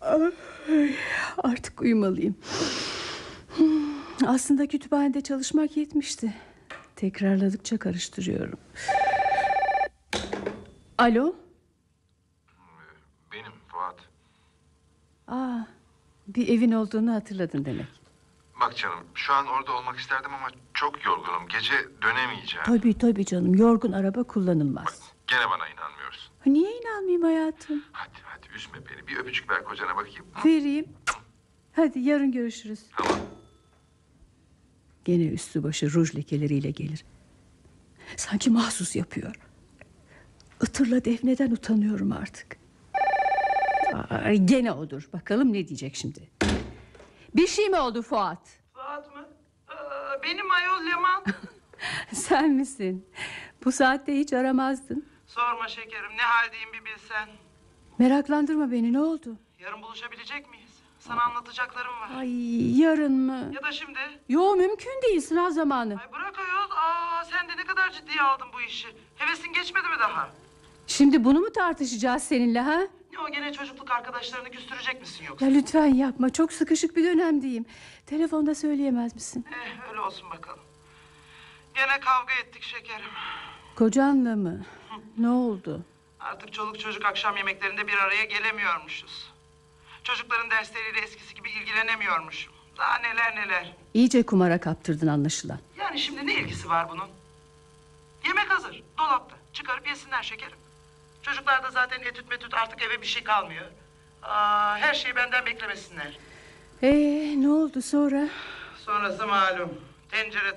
Ay, artık uyumalıyım. Aslında kütüphanede çalışmak yetmişti. Tekrarladıkça karıştırıyorum. Alo? Benim Fuat. Bir evin olduğunu hatırladın demek. Bak canım, şu an orada olmak isterdim ama çok yorgunum. Gece dönemeyeceğim. Tabii canım, yorgun araba kullanılmaz. Bak, gene bana inanmıyorsun. Niye inanmayayım hayatım? Hadi üzme beni. Bir öpücük ver kocana bakayım. Vereyim. Hadi yarın görüşürüz. Tamam. Gene üstü başı ruj lekeleriyle gelir. Sanki mahsus yapıyor. Itırla Defne'den utanıyorum artık. Gene odur. Bakalım ne diyecek şimdi. Bir şey mi oldu Fuat? Fuat mı? Benim ayol Leman. Sen misin? Bu saatte hiç aramazdın. Sorma şekerim, ne haldeyim bir bilsen. Meraklandırma beni, ne oldu? Yarın buluşabilecek miyiz? Sana anlatacaklarım var. Ay, yarın mı? Ya da şimdi. Yo, mümkün değil, sınav zamanı. Ay bırak ayol. Sen de ne kadar ciddiye aldın bu işi. Hevesin geçmedi mi daha? Şimdi bunu mu tartışacağız seninle ha? O gene çocukluk arkadaşlarını küstürecek misin yoksa? Ya lütfen yapma, çok sıkışık bir dönemdeyim. Telefonda söyleyemez misin? Öyle olsun bakalım. Gene kavga ettik şekerim. Kocanla mı? Ne oldu? Artık çoluk çocuk akşam yemeklerinde bir araya gelemiyormuşuz. Çocukların dersleriyle eskisi gibi ilgilenemiyormuşum. Daha neler. İyice kumara kaptırdın anlaşılan. Yani şimdi ne ilgisi var bunun? Yemek hazır, dolapta. Çıkarıp yesinler şekerim. Çocuklarda zaten etüt metüt artık eve bir şey kalmıyor. Her şeyi benden beklemesinler. Ne oldu sonra? Sonrası malum. Tencere